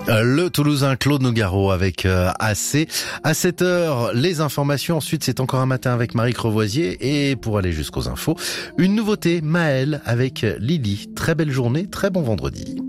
Le Toulousain Claude Nougaro avec AC. À 7h, les informations. Ensuite, c'est encore un matin avec Marie Crevoisier. Et pour aller jusqu'aux infos, une nouveauté, Maëlle avec Lily. Très belle journée, très bon vendredi.